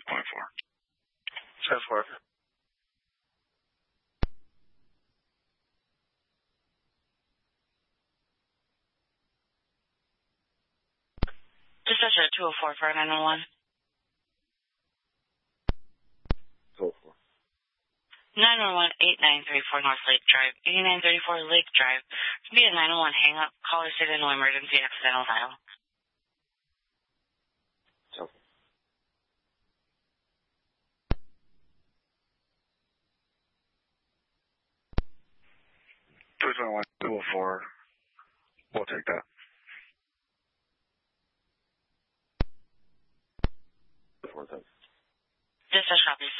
5.4. 10-4. Dispatcher 204 for 911. 204. 911 8934 North Lake Drive, 8934 Lake Drive. Be a 911 hang up. Caller stated no emergency accidental dial. 321 204. We'll take that. 410. Dispatch copies.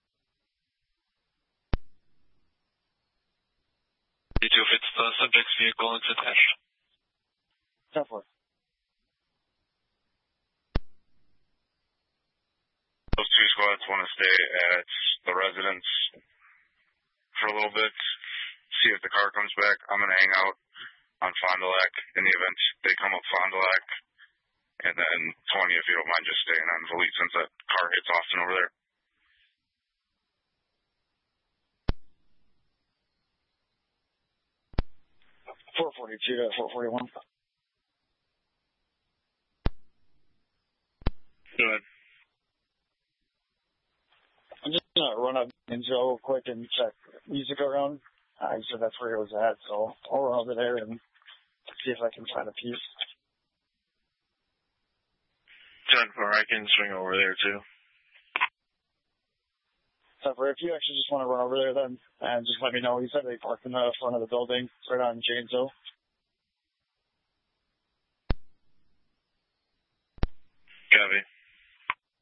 You two, if it's the subject's vehicle, it's attached. 10-4. Those two squads want to stay at the residence for a little bit, see if the car comes back. I'm going to hang out on Fond du Lac in the event they come up Fond du Lac. And then 20, if you don't mind just staying on Valete since that car hits Austin over there. .442 to 441. Go ahead. I'm just going to run up Enzo real quick and check music around. He said that's where he was at, so I'll run over there and see if I can find a piece. 10-4, I can swing over there too. So if you actually just want to run over there then, and just let me know. He said they parked in the front of the building, right on Janesville. Copy.